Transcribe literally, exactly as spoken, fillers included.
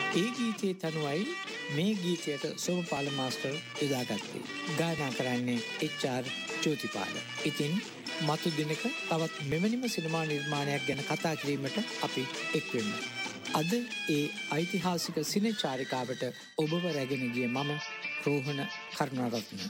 ඒ ගීතයේ තනුවයි මේ ගීතයට සෝමපාල මාස්ටර් යොදාගත්තේ. ගායනා කරන්නේ එච් ආර් ජෝතිපාල. ඉතින් මතු දිනක තවත් මෙවැනිම සිනමා නිර්මාණයක් ගැන කතා කිරීමට අපි එක්වෙමු. අද ඒ ඓතිහාසික සිනචාරිකාවට ඔබව රැගෙන ගිය මම රෝහණ කරුණාරත්න.